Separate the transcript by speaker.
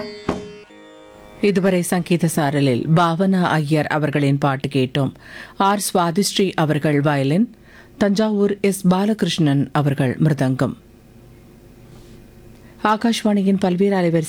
Speaker 1: இதுவரை சங்கீத சாரலில் பாவனா ஐயர் அவர்களின் பாட்டு கேட்டோம். ஆர் சுவாதிஸ்ரீ அவர்கள் வயலின், தஞ்சாவூர் எஸ் பாலகிருஷ்ணன் அவர்கள் மிருதங்கம். ஆகாஷ்வாணியின் பல்வேறு அலைவரிசை